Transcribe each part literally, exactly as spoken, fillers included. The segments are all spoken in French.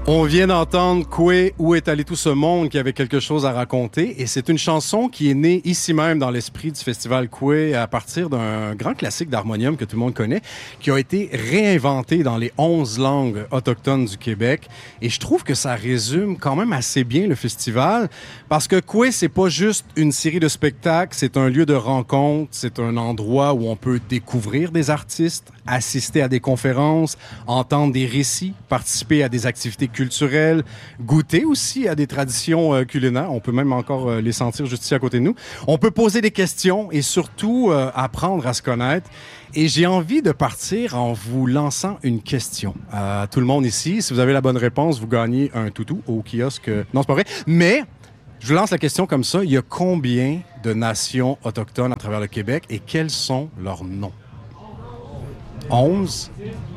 On vient d'entendre Kwe, Où est allé tout ce monde, qui avait quelque chose à raconter. Et c'est une chanson qui est née ici même dans l'esprit du festival Kwe à partir d'un grand classique d'harmonium que tout le monde connaît, qui a été réinventé dans les onze langues autochtones du Québec. Et je trouve que ça résume quand même assez bien le festival parce que Kwe, c'est pas juste une série de spectacles, c'est un lieu de rencontre, c'est un endroit où on peut découvrir des artistes, assister à des conférences, entendre des récits, participer à des activités culturelles, goûter aussi à des traditions euh, culinaires. On peut même encore euh, les sentir juste ici à côté de nous. On peut poser des questions et surtout euh, apprendre à se connaître. Et j'ai envie de partir en vous lançant une question à tout le monde ici. Si vous avez la bonne réponse, vous gagnez un toutou au kiosque. Non, c'est pas vrai. Mais je vous lance la question comme ça. Il y a combien de nations autochtones à travers le Québec et quels sont leurs noms? onze?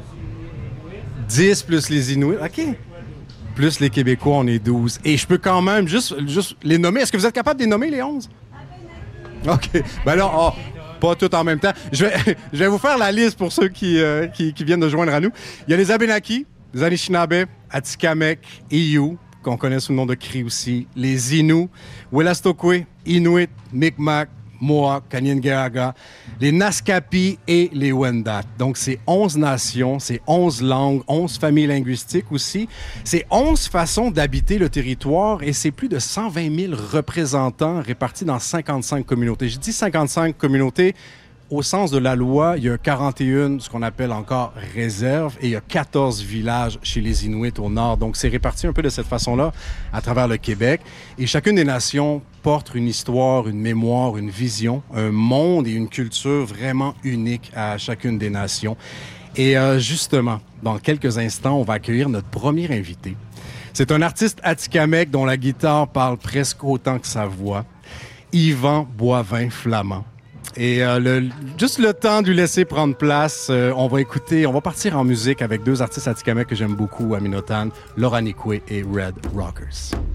dix plus les Inuits? OK. Plus les Québécois, on est douze. Et je peux quand même juste, juste les nommer. Est-ce que vous êtes capable de les nommer, les onze? OK. Ben là, oh, pas tout en même temps. Je vais, je vais vous faire la liste pour ceux qui, euh, qui, qui viennent de joindre à nous. Il y a les Abénaquis, les Anishinaabe, Atikamekw, Iyou, qu'on connaît sous le nom de Cri aussi, les Inuits, Wolastoqey, Inuit, Mi'kmaq, Mohawk, Kanien'kehá:ka, les Naskapi et les Wendat. Donc, c'est onze nations, c'est onze langues, onze familles linguistiques aussi. C'est onze façons d'habiter le territoire et c'est plus de cent vingt mille représentants répartis dans cinquante-cinq communautés. Je dis cinquante-cinq communautés. Au sens de la loi, il y a quarante et un, ce qu'on appelle encore réserves, et il y a quatorze villages chez les Inuits au nord. Donc, c'est réparti un peu de cette façon-là à travers le Québec. Et chacune des nations porte une histoire, une mémoire, une vision, un monde et une culture vraiment unique à chacune des nations. Et euh, justement, dans quelques instants, on va accueillir notre premier invité. C'est un artiste atikamekw dont la guitare parle presque autant que sa voix, Yvan Boivin-Flamand. Et euh, le, juste le temps de lui laisser prendre place, euh, on va écouter, on va partir en musique avec deux artistes atikamekw que j'aime beaucoup à Minotan, Laura Nikwe et Red Rockers.